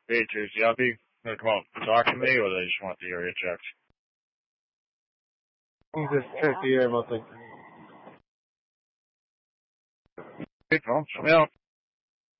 Hey, Tracy, y'all be gonna come out and talk to me, or they just want the area checked? You just check the area about the. Hey, well, show me out.